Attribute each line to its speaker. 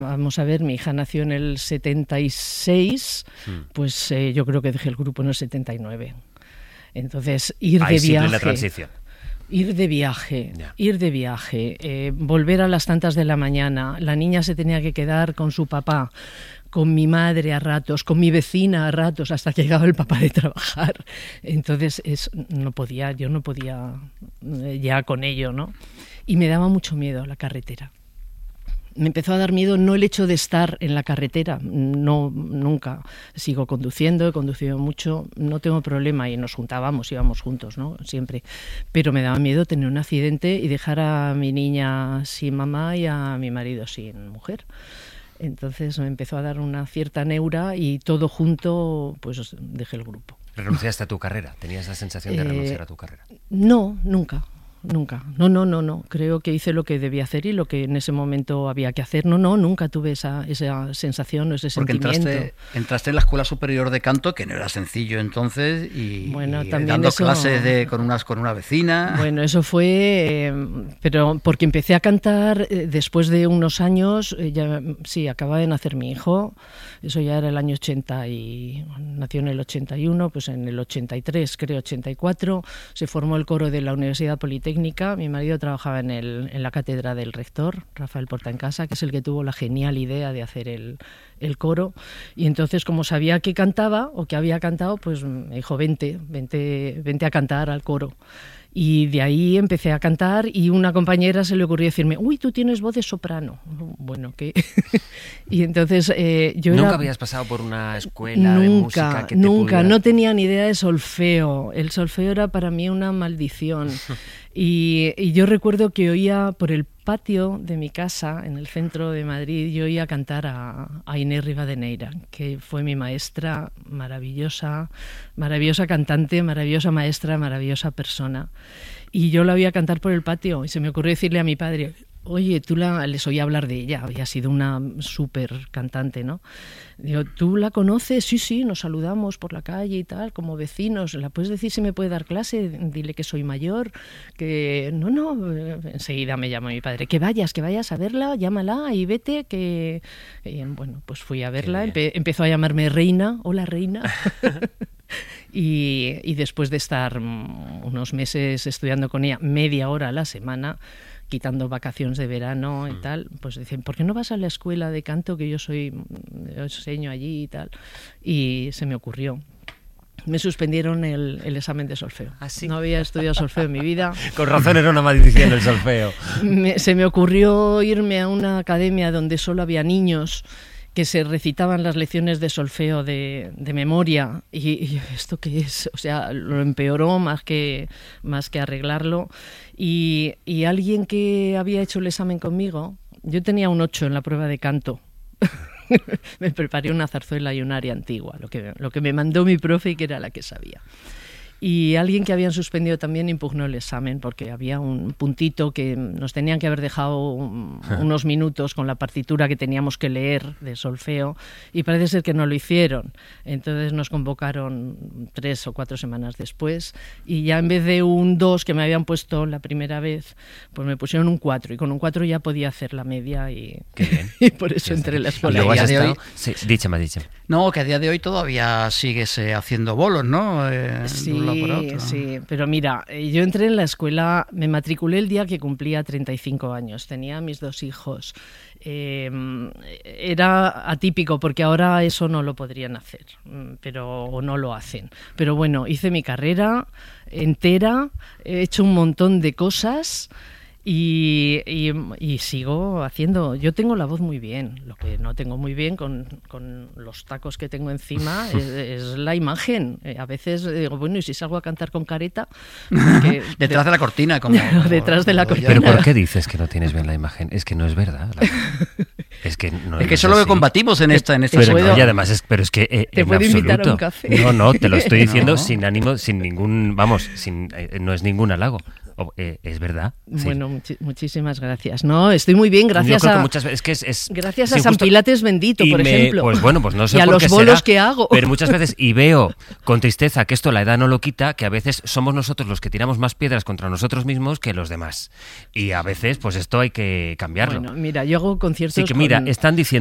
Speaker 1: Vamos a ver, mi hija nació en el 76, pues yo creo que dejé el grupo en el 79. Entonces, ir de viaje...
Speaker 2: la transición.
Speaker 1: Ir de viaje, volver a las tantas de la mañana. La niña se tenía que quedar con su papá, con mi madre a ratos, con mi vecina a ratos, hasta que llegaba el papá de trabajar. Entonces yo no podía ya con ello, ¿no? Y me daba mucho miedo la carretera. Me empezó a dar miedo no el hecho de estar en la carretera, no, nunca. Sigo conduciendo, he conducido mucho, no tengo problema y nos juntábamos, íbamos juntos, ¿no? Siempre. Pero me daba miedo tener un accidente y dejar a mi niña sin mamá y a mi marido sin mujer. Entonces me empezó a dar una cierta neura y todo junto, pues dejé el grupo.
Speaker 2: ¿Renunciaste a tu carrera? ¿Tenías la sensación de renunciar a tu carrera?
Speaker 1: No, nunca. No. Creo que hice lo que debía hacer y lo que en ese momento había que hacer. Nunca tuve esa sensación o ese sentimiento.
Speaker 3: Porque entraste en la Escuela Superior de Canto, que no era sencillo entonces, y dando
Speaker 1: eso,
Speaker 3: clases con una vecina.
Speaker 1: Bueno, eso fue, pero porque empecé a cantar después de unos años, acababa de nacer mi hijo, eso ya era el año 80 y nació en el 81, pues en el 83, creo 84, se formó el coro de la Universidad Politécnica. Mi marido trabajaba en la cátedra del rector, Rafael Portaencasa, que es el que tuvo la genial idea de hacer el coro, y entonces como sabía que cantaba o que había cantado, pues me dijo vente a cantar al coro. Y de ahí empecé a cantar y una compañera se le ocurrió decirme, uy, tú tienes voz de soprano. Bueno, ¿qué? Y entonces
Speaker 2: ¿Nunca habías pasado por una escuela de música que te
Speaker 1: pudiera... No tenía ni idea de solfeo. El solfeo era para mí una maldición. Y yo recuerdo que oía por el patio de mi casa, en el centro de Madrid, yo oía cantar a Inés Rivadeneira, que fue mi maestra, maravillosa cantante, maravillosa maestra, maravillosa persona. Y yo la oía cantar por el patio y se me ocurrió decirle a mi padre, oye, les oía hablar de ella, había sido una súper cantante, ¿no? Digo, ¿tú la conoces? Sí, nos saludamos por la calle y tal, como vecinos. ¿La puedes decir si me puede dar clase? Dile que soy mayor, que... No, enseguida me llamó mi padre, que vayas a verla, llámala y vete, que... Y, bueno, pues fui a verla, empezó a llamarme Reina, hola Reina. Y después de estar unos meses estudiando con ella, media hora a la semana, quitando vacaciones de verano y tal, pues dicen, ¿por qué no vas a la escuela de canto que yo enseño allí y tal? Y se me ocurrió. Me suspendieron el examen de solfeo.
Speaker 2: ¿Ah, sí?
Speaker 1: No había estudiado solfeo en mi vida.
Speaker 2: Con razón era una maldición el solfeo.
Speaker 1: Se me ocurrió irme a una academia donde solo había niños que se recitaban las lecciones de solfeo de memoria y ¿esto qué es? O sea, lo empeoró más que arreglarlo y alguien que había hecho el examen conmigo, yo tenía un 8 en la prueba de canto. Me preparé una zarzuela y un aria antigua, lo que me mandó mi profe y que era la que sabía. Y alguien que habían suspendido también impugnó el examen porque había un puntito que nos tenían que haber dejado unos minutos con la partitura que teníamos que leer de solfeo y parece ser que no lo hicieron. Entonces nos convocaron 3 o 4 semanas después y ya en vez de un 2 que me habían puesto la primera vez, pues me pusieron un 4 y con un 4 ya podía hacer la media y, y por eso entré en la escuela.
Speaker 2: ¿Y luego has estado? Sí, díchame.
Speaker 3: No, que a día de hoy todavía sigues haciendo bolos, ¿no?
Speaker 1: Sí, pero mira, yo entré en la escuela, me matriculé el día que cumplía 35 años, tenía mis 2 hijos. Era atípico porque ahora eso no lo podrían hacer, o no lo hacen. Pero bueno, hice mi carrera entera, he hecho un montón de cosas. Y sigo haciendo. Yo tengo la voz muy bien, lo que no tengo muy bien con los tacos que tengo encima es la imagen. A veces digo, bueno, y si salgo a cantar con careta
Speaker 3: detrás de la cortina,
Speaker 1: detrás de la cortina.
Speaker 2: Pero ¿por qué dices que no tienes bien la imagen? Es que no es verdad. Es que eso
Speaker 3: es lo que combatimos en esta
Speaker 2: pero no, y además pero es que
Speaker 1: te puedo invitar a un café.
Speaker 2: No, te lo estoy diciendo sin ánimo, sin ningún, no es ningún halago. es verdad.
Speaker 1: Bueno, muchísimas gracias. No, estoy muy bien, gracias a
Speaker 2: muchas veces,
Speaker 1: gracias a San Pilates bendito, por ejemplo.
Speaker 2: Pues bueno, pues no sé
Speaker 1: y a
Speaker 2: por
Speaker 1: los
Speaker 2: qué
Speaker 1: bolos
Speaker 2: será,
Speaker 1: que hago.
Speaker 2: pero muchas veces, y veo con tristeza que esto la edad no lo quita, que a veces somos nosotros los que tiramos más piedras contra nosotros mismos que los demás. Y a veces, pues esto hay que cambiarlo.
Speaker 1: Bueno, mira, yo hago conciertos
Speaker 2: sí, que mira, están diciendo